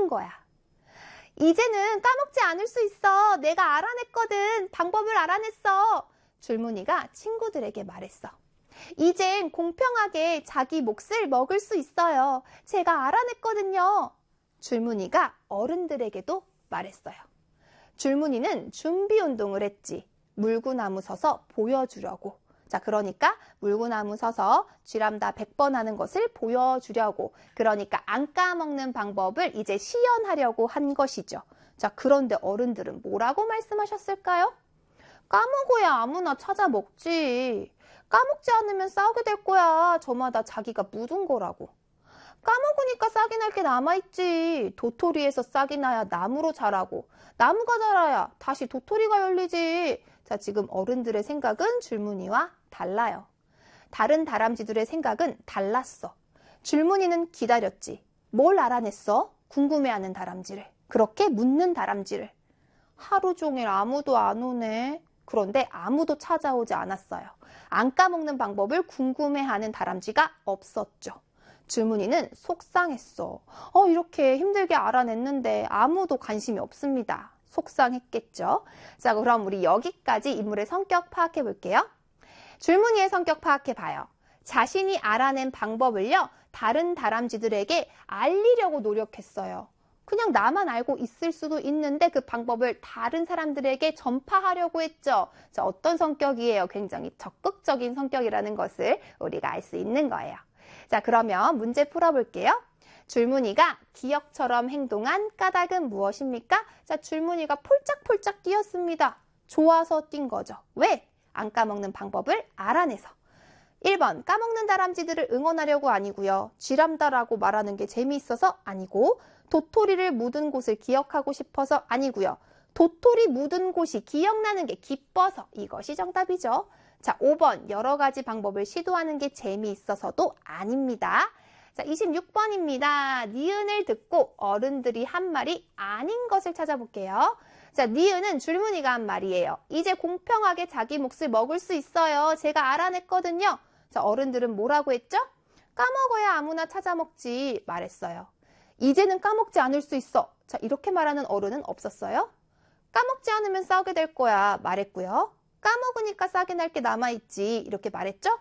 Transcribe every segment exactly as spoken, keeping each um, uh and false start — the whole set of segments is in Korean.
거야. 이제는 까먹지 않을 수 있어. 내가 알아냈거든. 방법을 알아냈어. 줄무늬가 친구들에게 말했어. 이젠 공평하게 자기 몫을 먹을 수 있어요. 제가 알아냈거든요. 줄무늬가 어른들에게도 말했어요. 줄무늬는 준비 운동을 했지. 물구나무 서서 보여주려고. 자, 그러니까 물구나무 서서 쥐람다 백 번 하는 것을 보여주려고. 그러니까 안 까먹는 방법을 이제 시연하려고 한 것이죠. 자, 그런데 어른들은 뭐라고 말씀하셨을까요? 까먹어야 아무나 찾아 먹지. 까먹지 않으면 싸우게 될 거야. 저마다 자기가 묻은 거라고. 까먹으니까 싹이 날 게 남아있지. 도토리에서 싹이 나야 나무로 자라고. 나무가 자라야 다시 도토리가 열리지. 자, 지금 어른들의 생각은 줄무늬와 달라요. 다른 다람쥐들의 생각은 달랐어. 줄무늬는 기다렸지. 뭘 알아냈어? 궁금해하는 다람쥐를. 그렇게 묻는 다람쥐를. 하루 종일 아무도 안 오네. 그런데 아무도 찾아오지 않았어요. 안 까먹는 방법을 궁금해하는 다람쥐가 없었죠. 줄무늬는 속상했어. 어, 이렇게 힘들게 알아냈는데 아무도 관심이 없습니다. 속상했겠죠. 자, 그럼 우리 여기까지 인물의 성격 파악해 볼게요. 줄무늬의 성격 파악해 봐요. 자신이 알아낸 방법을요, 다른 다람쥐들에게 알리려고 노력했어요. 그냥 나만 알고 있을 수도 있는데 그 방법을 다른 사람들에게 전파하려고 했죠. 자, 어떤 성격이에요? 굉장히 적극적인 성격이라는 것을 우리가 알 수 있는 거예요. 자, 그러면 문제 풀어볼게요. 줄무늬가 기억처럼 행동한 까닭은 무엇입니까? 자, 줄무늬가 폴짝폴짝 뛰었습니다. 좋아서 뛴 거죠. 왜? 안 까먹는 방법을 알아내서. 일 번, 까먹는 다람쥐들을 응원하려고 아니고요. 쥐람다라고 말하는 게 재미있어서 아니고, 도토리를 묻은 곳을 기억하고 싶어서 아니고요. 도토리 묻은 곳이 기억나는 게 기뻐서. 이것이 정답이죠. 자, 오 번, 여러 가지 방법을 시도하는 게 재미있어서도 아닙니다. 자, 이십육 번입니다. 니은을 듣고 어른들이 한 말이 아닌 것을 찾아볼게요. 자, 니은은 줄무늬가 한 말이에요. 이제 공평하게 자기 몫을 먹을 수 있어요. 제가 알아냈거든요. 자, 어른들은 뭐라고 했죠? 까먹어야 아무나 찾아 먹지 말했어요. 이제는 까먹지 않을 수 있어. 자, 이렇게 말하는 어른은 없었어요. 까먹지 않으면 싸우게 될 거야 말했고요. 까먹으니까 싹이 날 게 남아있지 이렇게 말했죠?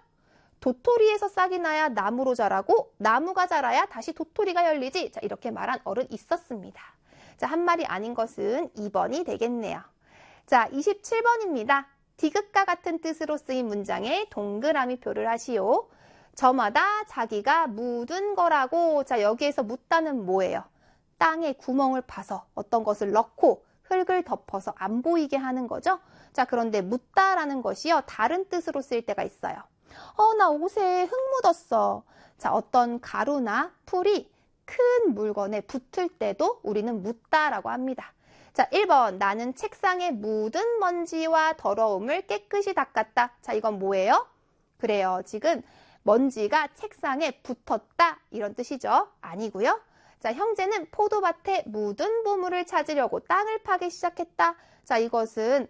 도토리에서 싹이 나야 나무로 자라고 나무가 자라야 다시 도토리가 열리지. 자, 이렇게 말한 어른 있었습니다. 자, 한 말이 아닌 것은 이 번이 되겠네요. 자, 이십칠 번입니다. 디귿과 같은 뜻으로 쓰인 문장에 동그라미 표를 하시오. 저마다 자기가 묻은 거라고. 자, 여기에서 묻다는 뭐예요? 땅에 구멍을 파서 어떤 것을 넣고 흙을 덮어서 안 보이게 하는 거죠. 자, 그런데 묻다라는 것이요, 다른 뜻으로 쓰일 때가 있어요. 어, 나 옷에 흙 묻었어. 자, 어떤 가루나 풀이 큰 물건에 붙을 때도 우리는 묻다라고 합니다. 자, 일 번, 나는 책상에 묻은 먼지와 더러움을 깨끗이 닦았다. 자, 이건 뭐예요? 그래요, 지금 먼지가 책상에 붙었다 이런 뜻이죠. 아니고요. 자, 형제는 포도밭에 묻은 보물을 찾으려고 땅을 파기 시작했다. 자, 이것은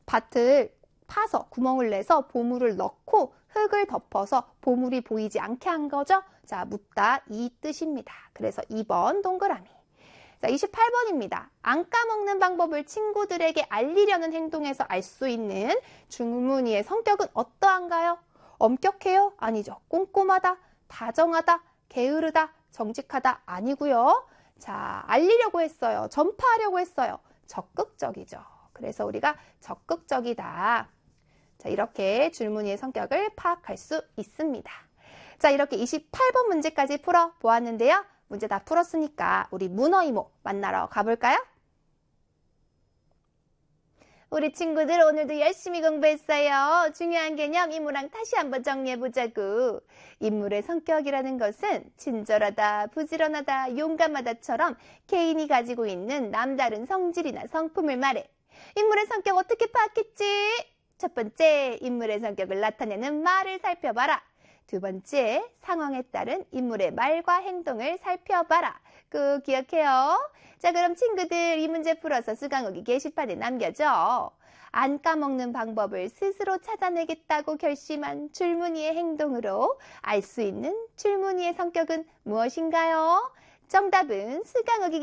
밭을 파서 구멍을 내서 보물을 넣고 흙을 덮어서 보물이 보이지 않게 한 거죠. 자, 묻다 이 뜻입니다. 그래서 이 번 동그라미. 자, 이십팔 번입니다. 안 까먹는 방법을 친구들에게 알리려는 행동에서 알 수 있는 줄무늬의 성격은 어떠한가요? 엄격해요? 아니죠. 꼼꼼하다, 다정하다, 게으르다, 정직하다 아니고요. 자, 알리려고 했어요. 전파하려고 했어요. 적극적이죠. 그래서 우리가 적극적이다. 자, 이렇게 줄무늬의 성격을 파악할 수 있습니다. 자, 이렇게 이십팔 번 문제까지 풀어 보았는데요. 문제 다 풀었으니까 우리 문어 이모 만나러 가볼까요? 우리 친구들 오늘도 열심히 공부했어요. 중요한 개념 인물랑 다시 한번 정리해보자고. 인물의 성격이라는 것은 친절하다, 부지런하다, 용감하다처럼 개인이 가지고 있는 남다른 성질이나 성품을 말해. 인물의 성격 어떻게 파악했지? 첫 번째, 인물의 성격을 나타내는 말을 살펴봐라. 두 번째, 상황에 따른 인물의 말과 행동을 살펴봐라. 꼭 기억해요. 자, 그럼 친구들 이 문제 풀어서 수강후기 게시판에 남겨줘. 안 까먹는 방법을 스스로 찾아내겠다고 결심한 줄무늬의 행동으로 알 수 있는 줄무늬의 성격은 무엇인가요? 정답은 수강후기